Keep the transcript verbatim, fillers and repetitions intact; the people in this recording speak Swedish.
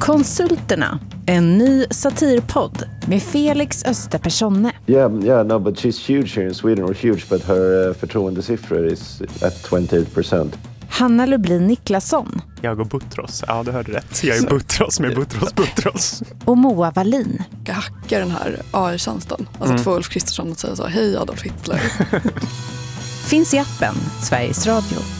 Konsulterna, en ny satirpodd med Felix Österpersonne. Yeah, yeah, no, but she's huge here in Sweden, or huge, but her uh, förtroendesiffror is at twenty-eight percent. Hanna Lublin Niklasson. Jag och Butros, ja du hörde rätt. Jag är Butros med Butros Butros. Och Moa Wallin. Jag hackar den här A I-tjänsten. Alltså att få Ulf Kristersson att säga så, hej Adolf Hitler. Finns i appen Sveriges Radio.